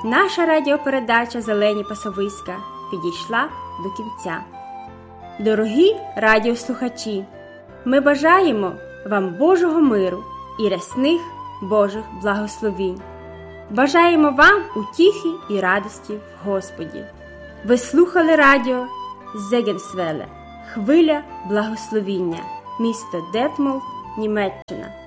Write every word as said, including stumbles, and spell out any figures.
наша радіопередача «Зелені пасовиська» підійшла до кінця. Дорогі радіослухачі, ми бажаємо вам Божого миру і рясних Божих благословінь. Бажаємо вам утіхи і радості в Господі. Ви слухали радіо Зегенсвеле, хвиля благословіння, місто Детмолд, Німеччина.